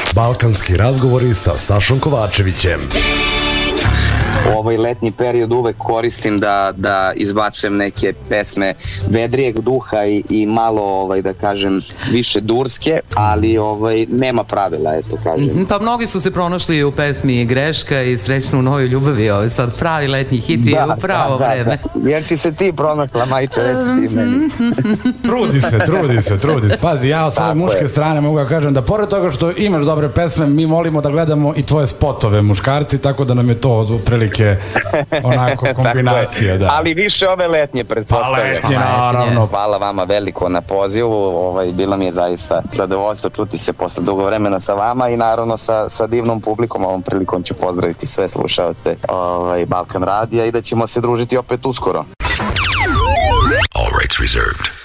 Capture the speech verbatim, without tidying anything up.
Balkanski razgovori sa Sašom Kovačevićem. Ovaj letnji period uvek koristim da, da izbačem neke pesme vedrijeg duha i, i malo, ovaj, da kažem, više durske, ali ovaj, nema pravila, eto kažem. Pa mnogi su se pronašli u pesmi Greška i Srećno u novoj ljubavi, ovaj sad pravi letnji hit i da, u pravo da, vreme. Da, da. Jer si se ti pronašla, majče, reci ti meni. Trudi se, trudi se, trudi se. Pazi, ja od svoje muške je. strane mogu da kažem da pored toga što imaš dobre pesme, mi volimo da gledamo i tvoje spotove muškarci, tako da nam je to od prilike onako kombinacija, da. Ali više ove letnje, pretpostavljam. Pa letnje, naravno. Hvala vama veliko na pozivu, ovaj, bilo mi je zaista zadovoljstvo čuti se posle dugo vremena sa vama i naravno sa, sa divnom publikom. Ovom prilikom ću pozdraviti sve slušaoce ovaj, Balkan radija i da ćemo se družiti opet uskoro. All rights reserved.